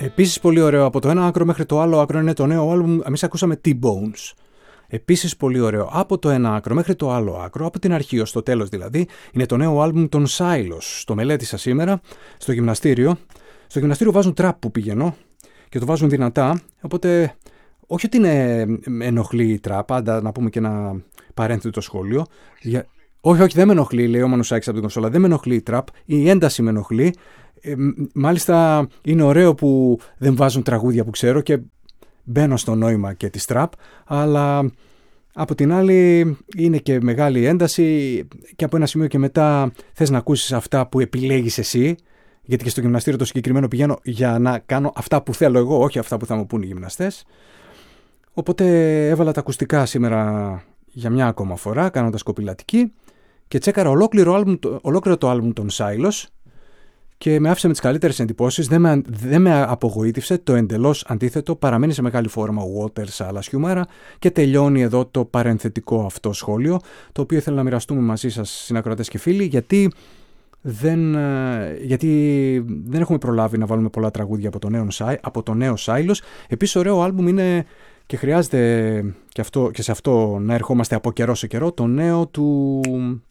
Επίσης πολύ ωραίο, από το ένα άκρο μέχρι το άλλο άκρο είναι το νέο άλμπουμ, εμείς ακούσαμε T-Bones. Επίσης πολύ ωραίο, από το ένα άκρο μέχρι το άλλο άκρο, από την αρχή ως το τέλος δηλαδή, είναι το νέο άλμπουμ των Silos. Το μελέτησα σήμερα στο γυμναστήριο. Στο γυμναστήριο βάζουν τραπ που πηγαίνω και το βάζουν δυνατά, οπότε όχι ότι με ενοχλεί η τραπ, πάντα να πούμε και ένα παρένθετο σχόλιο. Όχι, δεν με ενοχλεί, λέει ο Μανουσάκης από την κονσόλα, δεν με ενοχλεί η τραπ, η ένταση με ενοχλεί. Μάλιστα είναι ωραίο που δεν βάζουν τραγούδια που ξέρω και μπαίνω στο νόημα και τη τραπ, αλλά από την άλλη είναι και μεγάλη ένταση και από ένα σημείο και μετά θες να ακούσεις αυτά που επιλέγεις εσύ, γιατί και στο γυμναστήριο το συγκεκριμένο πηγαίνω για να κάνω αυτά που θέλω εγώ, όχι αυτά που θα μου πούν οι γυμναστές. Οπότε έβαλα τα ακουστικά σήμερα για μια ακόμα φορά, κάνοντας κοπηλατική και τσέκαρα ολόκληρο το άλμπουμ των Silos και με άφησε με τις καλύτερες εντυπώσεις, δεν με απογοήτευσε, το εντελώς αντίθετο, παραμένει σε μεγάλη φόρμα ο Waters άλλα χιουμάρα και τελειώνει εδώ το παρενθετικό αυτό σχόλιο, το οποίο ήθελα να μοιραστούμε μαζί σας συνακροατές και φίλοι, γιατί δεν έχουμε προλάβει να βάλουμε πολλά τραγούδια από το νέο Silos. Επίσης ωραίο άλμπουμ είναι και χρειάζεται και σε αυτό να ερχόμαστε από καιρό σε καιρό, το νέο του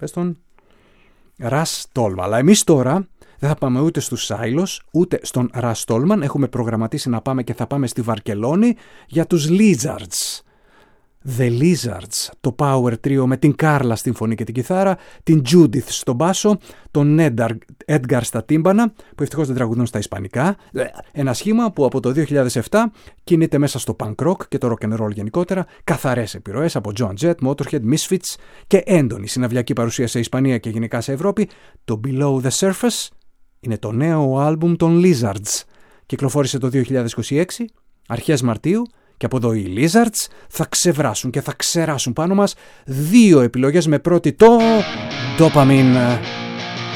Russ Tolman. Αλλά εμείς τώρα δεν θα πάμε ούτε στους Silos, ούτε στον Russ Tolman. Έχουμε προγραμματίσει να πάμε και θα πάμε στη Βαρκελόνη για τους Lizards. The Lizards, το Power Trio με την Κάρλα στην φωνή και την κιθάρα, την Judith στον μπάσο, τον Edgar στα τύμπανα, που ευτυχώς δεν τραγουδούν στα ισπανικά. Ένα σχήμα που από το 2007 κινείται μέσα στο punk rock και το rock and roll γενικότερα, καθαρές επιρροές από Joan Jett, Motorhead, Misfits και έντονη συναυλιακή παρουσία σε Ισπανία και γενικά σε Ευρώπη. Το Below the Surface είναι το νέο άλμπουμ των Lizards. Κυκλοφόρησε το 2026, αρχές Μαρτίου. Και από εδώ οι Lizards θα ξεβράσουν και θα ξεράσουν πάνω μας 2 επιλογές με πρώτη το Dopamine.